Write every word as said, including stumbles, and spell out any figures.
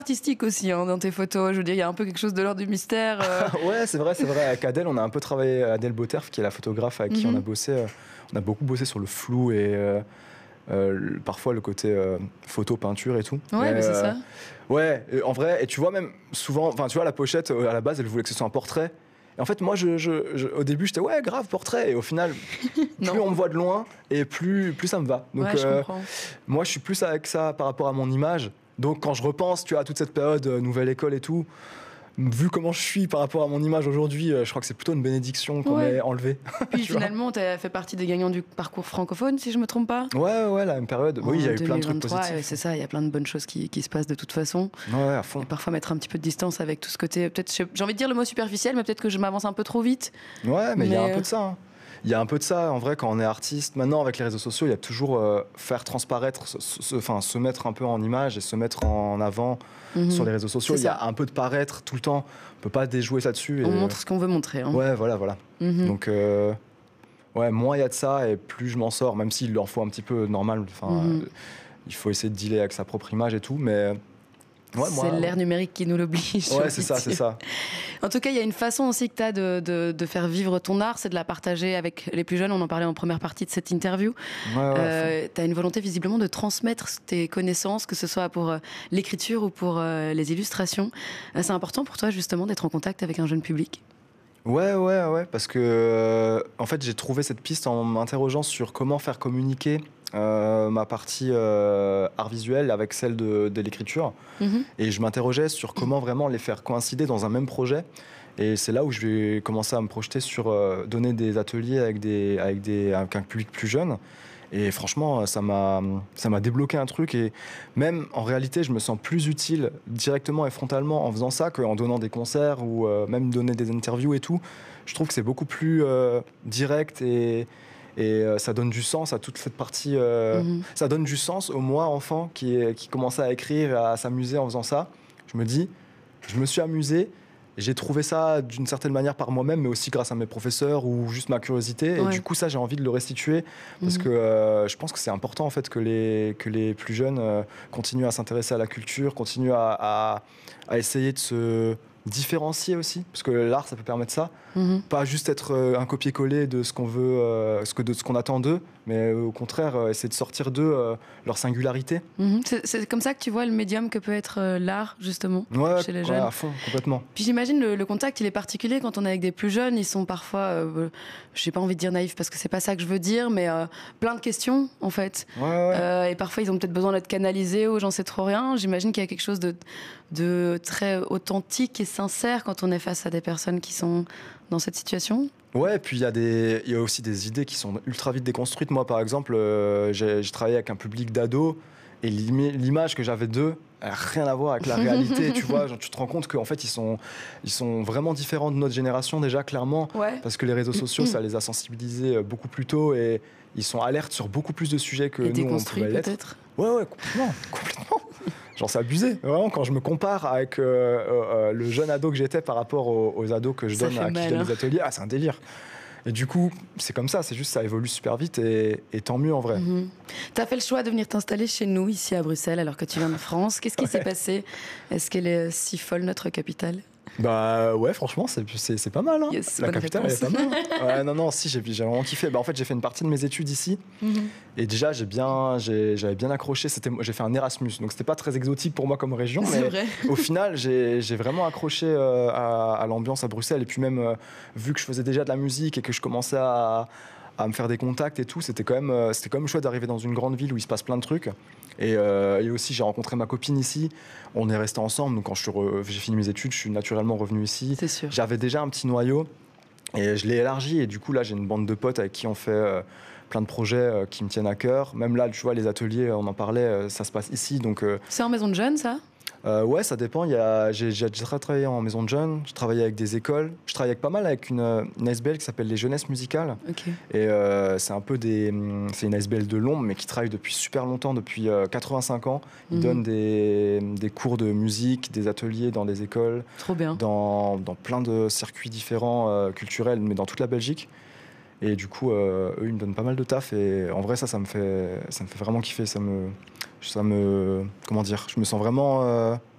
artistique aussi hein, dans tes photos. Je veux dire, il y a un peu quelque chose de l'ordre du mystère. Euh... ouais, c'est vrai, c'est vrai. Avec Adèle, on a un peu travaillé. Adèle Boterf, qui est la photographe avec qui mm-hmm. on a bossé. Euh, on a beaucoup bossé sur le flou et euh, euh, le, parfois le côté euh, photo, peinture et tout. Ouais, et, mais c'est euh, ça. Ouais, en vrai. Et tu vois, même souvent, enfin, tu vois, la pochette, à la base, elle voulait que ce soit un portrait. Et en fait, moi, je, je, je, au début, j'étais ouais, grave, portrait. Et au final, plus on me voit de loin, et plus, plus ça me va. Donc, ouais, je euh, comprends. moi, je suis plus avec ça par rapport à mon image. Donc, quand je repense, tu vois, à toute cette période, euh, nouvelle école et tout, vu comment je suis par rapport à mon image aujourd'hui, euh, je crois que c'est plutôt une bénédiction qu'on ouais. m'ait enlevé. Puis finalement, tu as fait partie des gagnants du parcours francophone, si je me trompe pas. Ouais, ouais, la même période. En oui, il y a eu plein de trucs positifs. Ouais, c'est ça, il y a plein de bonnes choses qui, qui se passent de toute façon. Ouais, à fond. Et parfois mettre un petit peu de distance avec tout ce côté, peut-être, j'ai envie de dire le mot superficiel, mais peut-être que je m'avance un peu trop vite. Ouais, mais il mais... y a un peu de ça. Hein. Il y a un peu de ça, en vrai, quand on est artiste. Maintenant, avec les réseaux sociaux, il y a toujours euh, faire transparaître, se, se, enfin, se mettre un peu en image et se mettre en avant mm-hmm. sur les réseaux sociaux. Il y a un peu de paraître tout le temps. On peut pas déjouer ça dessus. On et... montre ce qu'on veut montrer. Hein. Ouais, voilà, voilà. Mm-hmm. Donc, euh, ouais, moins il y a de ça et plus je m'en sors, même s'il leur faut un petit peu normal. Enfin, mm-hmm. euh, il faut essayer de dealer avec sa propre image et tout, mais... Ouais, c'est moi... l'ère numérique qui nous l'oblige. Ouais, c'est ça, c'est ça. En tout cas, il y a une façon aussi que tu as de, de, de faire vivre ton art, c'est de la partager avec les plus jeunes. On en parlait en première partie de cette interview. Ouais, ouais, euh, tu as une volonté visiblement de transmettre tes connaissances, que ce soit pour euh, l'écriture ou pour euh, les illustrations. Euh, c'est important pour toi justement d'être en contact avec un jeune public? Ouais, ouais, ouais, parce que euh, en fait, j'ai trouvé cette piste en m'interrogeant sur comment faire communiquer Euh, ma partie euh, art visuel avec celle de, de l'écriture. Mm-hmm. Et je m'interrogeais sur comment vraiment les faire coïncider dans un même projet. Et c'est là où je vais commencer à me projeter sur euh, donner des ateliers avec, des, avec, des, avec un public plus jeune. Et franchement, ça m'a, ça m'a débloqué un truc. Et même en réalité, je me sens plus utile directement et frontalement en faisant ça qu'en donnant des concerts ou euh, même donner des interviews et tout. Je trouve que c'est beaucoup plus euh, direct et... Et euh, ça donne du sens à toute cette partie. Euh, mmh. Ça donne du sens au moi, enfant, qui, est, qui commençait à écrire, à s'amuser en faisant ça. Je me dis, je me suis amusé. J'ai trouvé ça d'une certaine manière par moi-même, mais aussi grâce à mes professeurs ou juste ma curiosité. Ouais. Et du coup, ça, j'ai envie de le restituer. Parce mmh. que euh, je pense que c'est important, en fait, que les, que les plus jeunes euh, continuent à s'intéresser à la culture, continuent à, à, à essayer de se... différencier aussi, parce que l'art ça peut permettre ça, mm-hmm. pas juste être euh, un copier-coller de ce qu'on veut, euh, ce que de ce qu'on attend d'eux, mais euh, au contraire euh, essayer de sortir d'eux euh, leur singularité. Mm-hmm. C'est, c'est comme ça que tu vois le médium que peut être euh, l'art justement ouais, chez les ouais, jeunes. à fond, complètement. Puis j'imagine le, le contact il est particulier quand on est avec des plus jeunes, ils sont parfois, euh, j'ai pas envie de dire naïfs parce que c'est pas ça que je veux dire, mais euh, plein de questions en fait. Ouais, ouais. Euh, et parfois ils ont peut-être besoin d'être canalisés ou j'en sais trop rien. J'imagine qu'il y a quelque chose de, de très authentique et sincère quand on est face à des personnes qui sont dans cette situation. Ouais, et puis il y a des, il y a aussi des idées qui sont ultra vite déconstruites. Moi, par exemple, euh, j'ai, j'ai travaillé avec un public d'ados et l'image que j'avais d'eux n'a rien à voir avec la réalité. Tu vois, genre, tu te rends compte qu'en fait, ils sont, ils sont vraiment différents de notre génération déjà, clairement, ouais. parce que les réseaux sociaux, ça les a sensibilisés beaucoup plus tôt et ils sont alertes sur beaucoup plus de sujets que et nous, on pouvait l'être. Peut-être. Ouais, ouais, complètement, complètement. Genre, c'est abusé. Vraiment, quand je me compare avec euh, euh, le jeune ado que j'étais par rapport aux, aux ados que je ça donne à mal, qui je donne hein. les ateliers, ah, c'est un délire. Et du coup, c'est comme ça, c'est juste ça évolue super vite et, et tant mieux en vrai. Mm-hmm. Tu as fait le choix de venir t'installer chez nous, ici à Bruxelles, alors que tu viens de France. Qu'est-ce qui ouais. s'est passé? Est-ce qu'elle est si folle, notre capitale? Bah ouais, franchement, c'est, c'est, c'est pas mal. Hein. Yes, la capitale, elle est pas mal. Ouais, non, non, si, j'ai, j'ai vraiment kiffé. Bah, en fait, j'ai fait une partie de mes études ici. Mm-hmm. Et déjà, j'ai bien, j'ai, j'avais bien accroché. C'était, j'ai fait un Erasmus, donc c'était pas très exotique pour moi comme région. C'est mais vrai. Au final, j'ai, j'ai vraiment accroché euh, à, à l'ambiance à Bruxelles. Et puis même, euh, vu que je faisais déjà de la musique et que je commençais à... à me faire des contacts et tout, c'était quand même, c'était quand même chouette d'arriver dans une grande ville où il se passe plein de trucs. Et, euh, et aussi, j'ai rencontré ma copine ici. On est restés ensemble. Donc, quand je suis re... j'ai fini mes études, je suis naturellement revenu ici. C'est sûr. J'avais déjà un petit noyau et je l'ai élargi. Et du coup, là, j'ai une bande de potes avec qui on fait euh, plein de projets euh, qui me tiennent à cœur. Même là, tu vois, les ateliers, on en parlait, euh, ça se passe ici. Donc, euh... c'est en maison de jeunes, ça? Euh, ouais, ça dépend. Il y a, j'ai, j'ai déjà travaillé en maison de jeunes, je travaillais avec des écoles, je travaille avec pas mal avec une, une A S B L qui s'appelle les Jeunesses Musicales. Okay. Et euh, c'est un peu des, c'est une A S B L de Londres, mais qui travaille depuis super longtemps, depuis euh, quatre-vingt-cinq ans. Ils mmh. donnent des, des cours de musique, des ateliers dans des écoles, trop bien, dans, dans plein de circuits différents euh, culturels, mais dans toute la Belgique. Et du coup, euh, eux, ils me donnent pas mal de taf. Et en vrai, ça, ça me fait, ça me fait vraiment kiffer. Ça me, ça me, comment dire, je me sens vraiment. Euh,